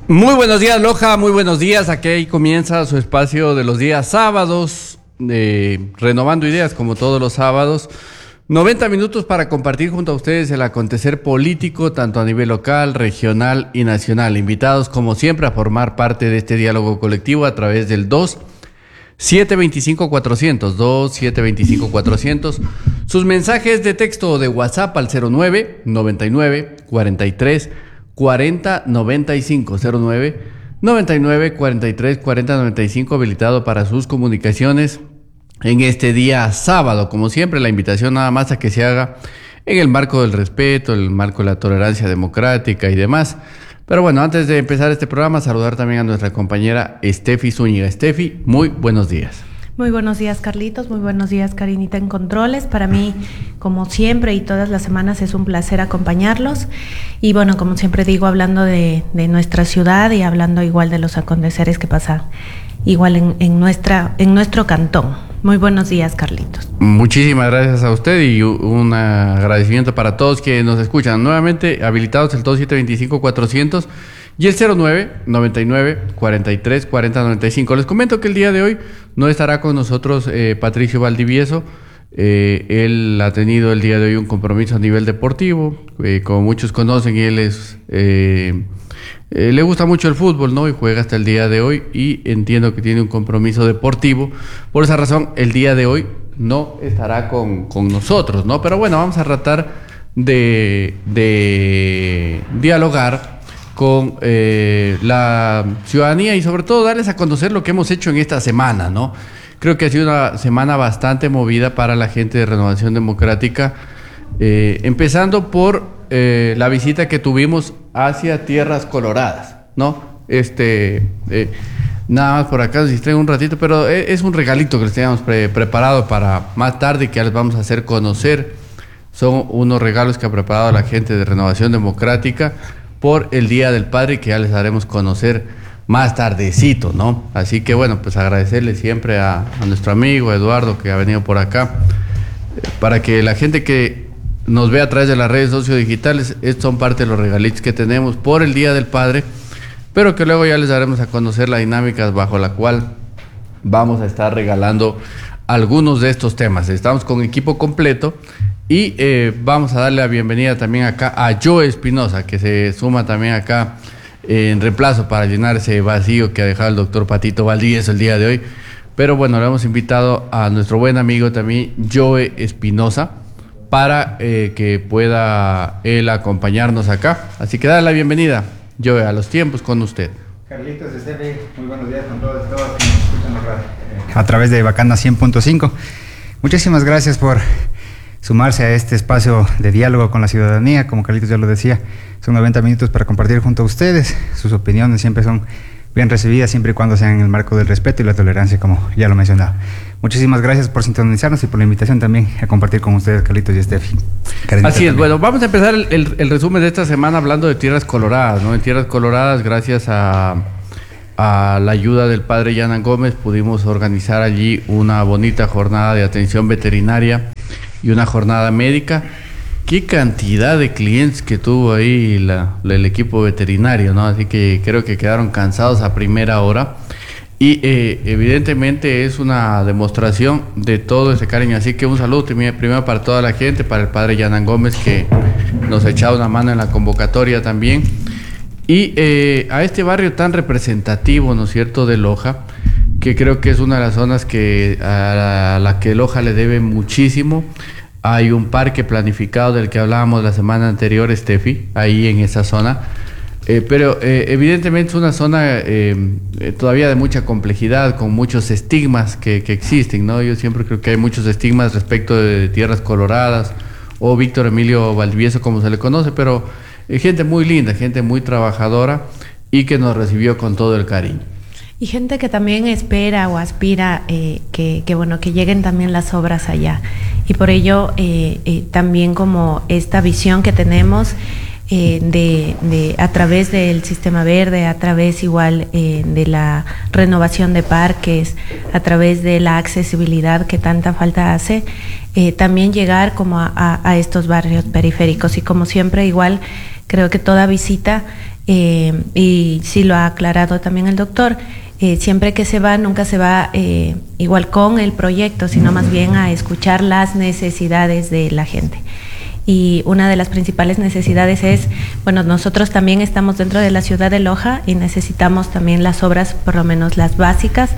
Muy buenos días, Loja, muy buenos días. Aquí comienza su espacio de los días sábados, renovando ideas como todos los sábados. 90 minutos para compartir junto a ustedes el acontecer político, tanto a nivel local, regional y nacional. Invitados, como siempre, a formar parte de este diálogo colectivo a través del 2-725-400, 2-725-400. Sus mensajes de texto o de WhatsApp al 09-99-43-40-95, 09-99-43-40-95, habilitado para sus comunicaciones en este día sábado. Como siempre, la invitación nada más a que se haga en el marco del respeto, en el marco de la tolerancia democrática y demás. Pero bueno, antes de empezar este programa, saludar también a nuestra compañera Estefi Zúñiga. Estefi, muy buenos días. Muy buenos días, Carlitos. Muy buenos días, Karinita en Controles. Para mí, como siempre y todas las semanas, es un placer acompañarlos. Y bueno, como siempre digo, hablando de nuestra ciudad y hablando igual de los aconteceres que pasan igual en nuestro cantón. Muy buenos días, Carlitos. Muchísimas gracias a usted y un agradecimiento para todos que nos escuchan. Nuevamente habilitados el 2725-400 y el 09-99-43-40-95. Les comento que el día de hoy no estará con nosotros Patricio Valdivieso. Él ha tenido el día de hoy un compromiso a nivel deportivo. Como muchos conocen, él es... le gusta mucho el fútbol, ¿no? Y juega hasta el día de hoy y entiendo que tiene un compromiso deportivo. Por esa razón, el día de hoy no estará con nosotros, ¿no? Pero bueno, vamos a tratar de dialogar con la ciudadanía y sobre todo darles a conocer lo que hemos hecho en esta semana, ¿no? Creo que ha sido una semana bastante movida para la gente de Renovación Democrática, empezando por la visita que tuvimos hacia Tierras Coloradas, ¿no? Nada más por acá nos distraen un ratito, pero es un regalito que les teníamos preparado para más tarde, que ya les vamos a hacer conocer. Son unos regalos que ha preparado la gente de Renovación Democrática por el Día del Padre, que ya les haremos conocer más tardecito, ¿no? Así que bueno, pues agradecerle siempre a nuestro amigo Eduardo, que ha venido por acá, para que la gente que nos ve a través de las redes sociodigitales, estos son parte de los regalitos que tenemos por el Día del Padre, pero que luego ya les daremos a conocer la dinámica bajo la cual vamos a estar regalando algunos de estos temas. Estamos con equipo completo y vamos a darle la bienvenida también acá a Joe Espinosa, que se suma también acá en reemplazo para llenar ese vacío que ha dejado el doctor Patito Valdivieso el día de hoy. Pero bueno, le hemos invitado a nuestro buen amigo también, Joe Espinosa, para que pueda él acompañarnos acá. Así que dale la bienvenida, Joe, a los tiempos con usted. Carlitos, Estefi, muy buenos días con todos que nos escuchan a través de Bacana 100.5. Muchísimas gracias por sumarse a este espacio de diálogo con la ciudadanía. Como Carlitos ya lo decía, son 90 minutos para compartir junto a ustedes. Sus opiniones siempre son bien recibidas, siempre y cuando sean en el marco del respeto y la tolerancia, como ya lo mencionaba. Muchísimas gracias por sintonizarnos y por la invitación también a compartir con ustedes, Carlitos y Estefi. Así es, bueno, vamos a empezar el resumen de esta semana hablando de Tierras Coloradas, ¿no? En Tierras Coloradas, gracias a la ayuda del padre Yanan Gómez, pudimos organizar allí una bonita jornada de atención veterinaria y una jornada médica. Qué cantidad de clientes que tuvo ahí el equipo veterinario, ¿no? Así que creo que quedaron cansados a primera hora. Y evidentemente es una demostración de todo ese cariño. Así que un saludo primero para toda la gente, para el padre Yanan Gómez, que nos ha echado una mano en la convocatoria también. Y a este barrio tan representativo, ¿no es cierto?, de Loja, que creo que es una de las zonas a la que Loja le debe muchísimo. Hay un parque planificado del que hablábamos la semana anterior, Estefi, ahí en esa zona. Pero evidentemente es una zona todavía de mucha complejidad, con muchos estigmas que existen, ¿no? Yo siempre creo que hay muchos estigmas respecto de Tierras Coloradas o Víctor Emilio Valdivieso, como se le conoce, pero gente muy linda, gente muy trabajadora y que nos recibió con todo el cariño. Y gente que también espera o aspira que lleguen también las obras allá. Y por ello también como esta visión que tenemos a través del sistema verde, a través igual de la renovación de parques, a través de la accesibilidad que tanta falta hace, también llegar como a estos barrios periféricos. Y como siempre igual Creo que toda visita, y sí lo ha aclarado también el doctor, siempre que se va, nunca se va igual con el proyecto, sino más bien a escuchar las necesidades de la gente. Y una de las principales necesidades es, bueno, nosotros también estamos dentro de la ciudad de Loja y necesitamos también las obras, por lo menos las básicas,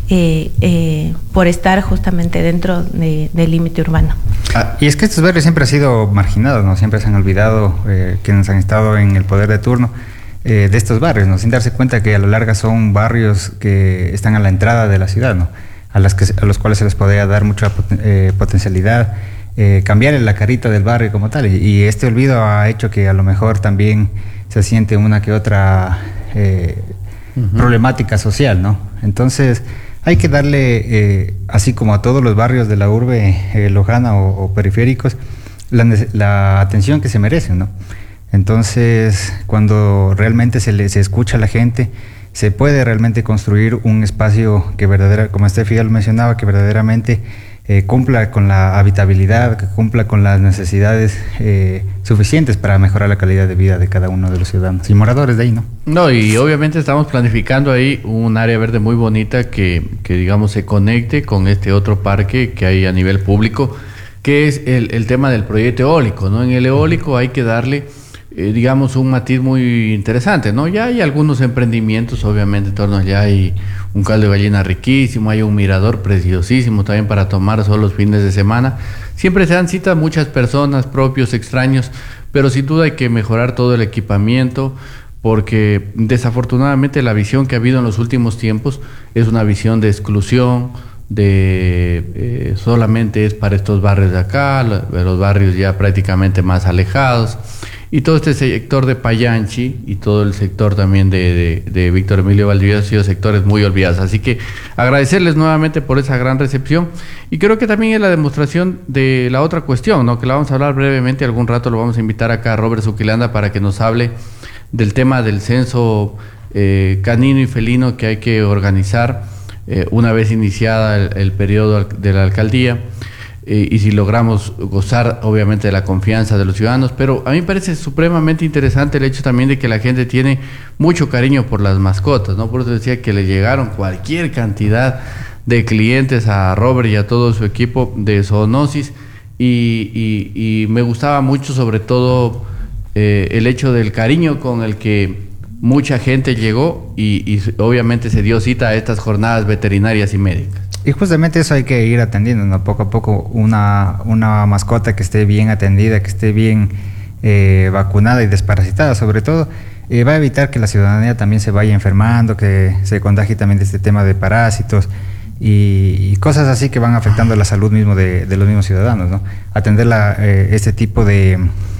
por estar justamente dentro del límite urbano. Y es que estos barrios siempre han sido marginados, ¿no? Siempre se han olvidado quienes han estado en el poder de turno de estos barrios, ¿no? Sin darse cuenta que a la larga son barrios que están a la entrada de la ciudad, ¿no? A los cuales se les podría dar mucha potencialidad, cambiar la carita del barrio como tal, y este olvido ha hecho que a lo mejor también se siente una que otra problemática social, ¿no? Entonces hay que darle, así como a todos los barrios de la urbe lojana o periféricos, la atención que se merecen, ¿no? Entonces, cuando realmente se escucha a la gente, se puede realmente construir un espacio que como Steffi ya lo mencionaba, que verdaderamente cumpla con la habitabilidad, que cumpla con las necesidades suficientes para mejorar la calidad de vida de cada uno de los ciudadanos y moradores de ahí, ¿no? No, y obviamente estamos planificando ahí un área verde muy bonita que digamos se conecte con este otro parque que hay a nivel público, que es el tema del proyecto eólico, ¿no? En el eólico hay que darle digamos un matiz muy interesante, ¿no? Ya hay algunos emprendimientos, obviamente en torno allá hay un caldo de gallina riquísimo, hay un mirador preciosísimo también para tomar solo los fines de semana. Siempre se dan cita muchas personas, propios, extraños, pero sin duda hay que mejorar todo el equipamiento, porque desafortunadamente la visión que ha habido en los últimos tiempos es una visión de exclusión, de solamente es para estos barrios de acá, los barrios ya prácticamente más alejados. Y todo este sector de Payanchi y todo el sector también de Víctor Emilio Valdivia han sido sectores muy olvidados. Así que agradecerles nuevamente por esa gran recepción. Y creo que también es la demostración de la otra cuestión, ¿no? Que la vamos a hablar brevemente, algún rato lo vamos a invitar acá a Robert Zuquilanda para que nos hable del tema del censo canino y felino que hay que organizar una vez iniciada el periodo de la alcaldía. Y si logramos gozar obviamente de la confianza de los ciudadanos, pero a mí me parece supremamente interesante el hecho también de que la gente tiene mucho cariño por las mascotas, ¿no? Por eso decía que le llegaron cualquier cantidad de clientes a Robert y a todo su equipo de zoonosis y me gustaba mucho sobre todo el hecho del cariño con el que mucha gente llegó y obviamente se dio cita a estas jornadas veterinarias y médicas. Y justamente eso hay que ir atendiendo, ¿no? Poco a poco una mascota que esté bien atendida, que esté bien vacunada y desparasitada sobre todo, va a evitar que la ciudadanía también se vaya enfermando, que se contagie también de este tema de parásitos y cosas así que van afectando la salud mismo de los mismos ciudadanos, ¿no? Atender este tipo de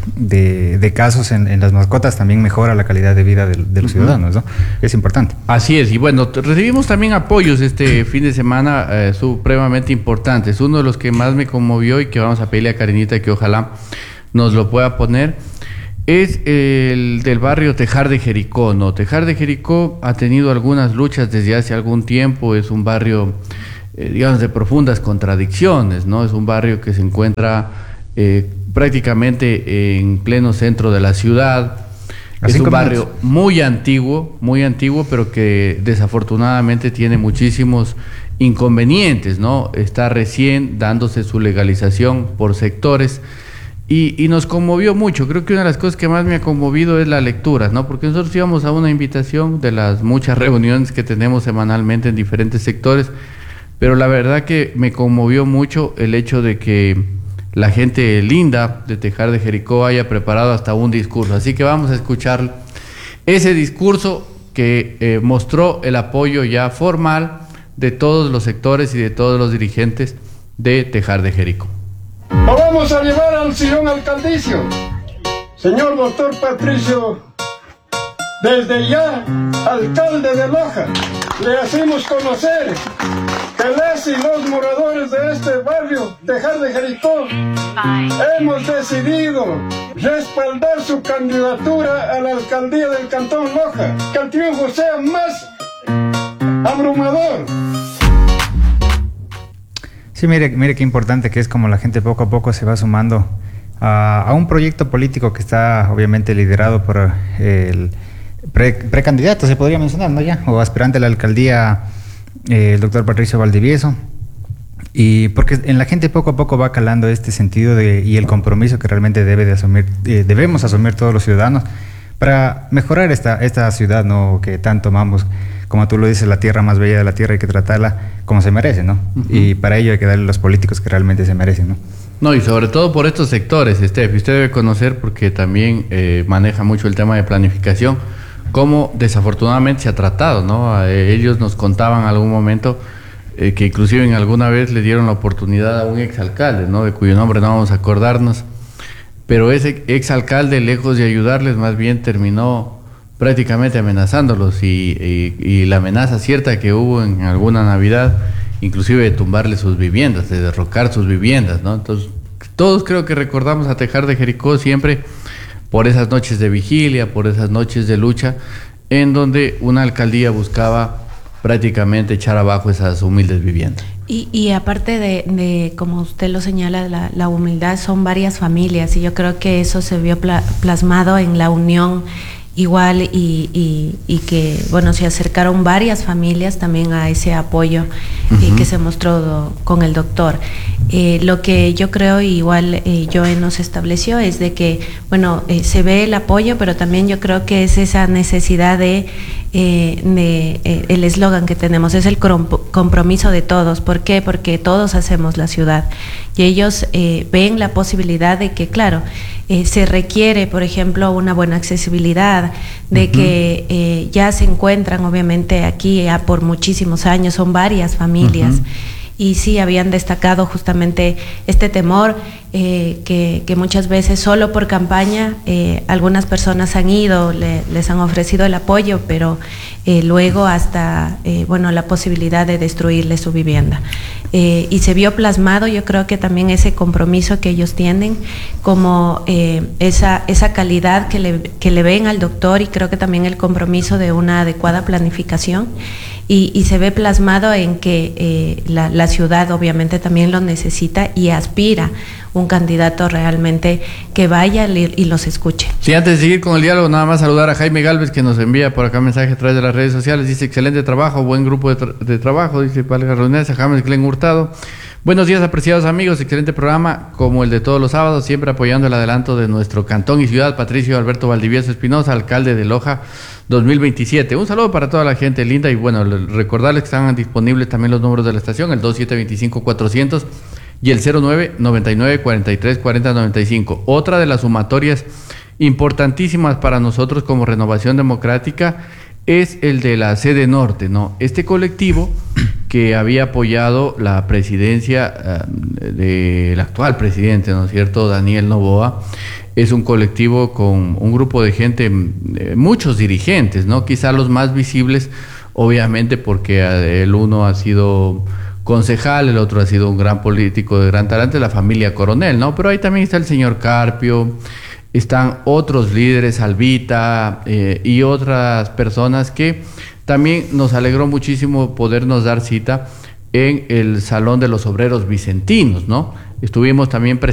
casos en las mascotas también mejora la calidad de vida de los ciudadanos, ¿no? Es importante. Así es, y bueno, recibimos también apoyos este fin de semana supremamente importantes. Uno de los que más me conmovió y que vamos a pedirle a Karinita que ojalá nos lo pueda poner es el del barrio Tejar de Jericó, ¿no? Tejar de Jericó ha tenido algunas luchas desde hace algún tiempo, es un barrio, digamos, de profundas contradicciones, ¿no? Es un barrio que se encuentra prácticamente en pleno centro de la ciudad. Es un barrio muy antiguo, pero que desafortunadamente tiene muchísimos inconvenientes, ¿no? Está recién dándose su legalización por sectores y nos conmovió mucho. Creo que una de las cosas que más me ha conmovido es la lectura, ¿no? Porque nosotros íbamos a una invitación de las muchas reuniones que tenemos semanalmente en diferentes sectores, pero la verdad que me conmovió mucho el hecho de que la gente linda de Tejar de Jericó haya preparado hasta un discurso. Así que vamos a escuchar ese discurso que mostró el apoyo ya formal de todos los sectores y de todos los dirigentes de Tejar de Jericó. Lo vamos a llevar al sillón alcaldicio. Señor doctor Patricio, desde ya, alcalde de Loja, le hacemos conocer que les y los moradores de este barrio, Tejar de Jericó, hemos decidido respaldar su candidatura a la alcaldía del Cantón Loja. Que el triunfo sea más abrumador. Sí, mire qué importante que es como la gente poco a poco se va sumando a un proyecto político que está obviamente liderado por el precandidato, se podría mencionar, ¿no? Ya, o aspirante a la alcaldía, el doctor Patricio Valdivieso. Y porque en la gente poco a poco va calando este sentido y el compromiso que realmente debemos asumir todos los ciudadanos para mejorar esta ciudad, ¿no? Que tanto amamos, como tú lo dices, la tierra más bella de la tierra, hay que tratarla como se merece, ¿no? Y para ello hay que darle a los políticos que realmente se merecen, ¿no? No, y sobre todo por estos sectores, Steph, usted debe conocer porque también maneja mucho el tema de planificación, cómo desafortunadamente se ha tratado, ¿no? Ellos nos contaban en algún momento que inclusive en alguna vez le dieron la oportunidad a un exalcalde, ¿no? De cuyo nombre no vamos a acordarnos, pero ese exalcalde, lejos de ayudarles, más bien terminó prácticamente amenazándolos y la amenaza cierta que hubo en alguna Navidad, inclusive de tumbarle sus viviendas, de derrocar sus viviendas, ¿no? Entonces, todos creo que recordamos a Tejar de Jericó siempre por esas noches de vigilia, por esas noches de lucha, en donde una alcaldía buscaba prácticamente echar abajo esas humildes viviendas. Y aparte de, como usted lo señala, la humildad, son varias familias, y yo creo que eso se vio plasmado en la unión igual y que, bueno, se acercaron varias familias también a ese apoyo que se mostró con el doctor. Lo que yo creo, igual Joe nos estableció, es de que, bueno, se ve el apoyo, pero también yo creo que es esa necesidad de el eslogan que tenemos, es el compromiso de todos. ¿Por qué? Porque todos hacemos la ciudad y ellos ven la posibilidad de que, claro, se requiere, por ejemplo, una buena accesibilidad, de que ya se encuentran obviamente aquí ya por muchísimos años, son varias familias. Y sí habían destacado justamente este temor que muchas veces solo por campaña algunas personas han ido, les han ofrecido el apoyo, pero luego hasta bueno, la posibilidad de destruirle su vivienda. Y se vio plasmado, yo creo que también ese compromiso que ellos tienen, como esa calidad que le ven al doctor, y creo que también el compromiso de una adecuada planificación. Y se ve plasmado en que la ciudad obviamente también lo necesita y aspira un candidato realmente que vaya y los escuche. Sí, antes de seguir con el diálogo, nada más saludar a Jaime Galvez, que nos envía por acá mensaje a través de las redes sociales. Dice: excelente trabajo, buen grupo de trabajo. Dice Valga Reuniones, a James Glenn Hurtado. Buenos días, apreciados amigos, excelente programa como el de todos los sábados, siempre apoyando el adelanto de nuestro cantón y ciudad. Patricio Alberto Valdivieso Espinosa, alcalde de Loja 2027. Un saludo para toda la gente linda, y bueno, recordarles que están disponibles también los números de la estación, el 2725-400 y el 0999-434095. Otra de las sumatorias importantísimas para nosotros como Renovación Democrática es el de la sede norte, ¿no? Este colectivo que había apoyado la presidencia del actual presidente, ¿no es cierto?, Daniel Noboa, es un colectivo con un grupo de gente, muchos dirigentes, ¿no? Quizá los más visibles, obviamente, porque el uno ha sido concejal, el otro ha sido un gran político de gran talante, la familia Coronel, ¿no? Pero ahí también está el señor Carpio, están otros líderes, Albita, y otras personas que también nos alegró muchísimo podernos dar cita en el Salón de los Obreros Vicentinos, ¿no? Estuvimos también presentes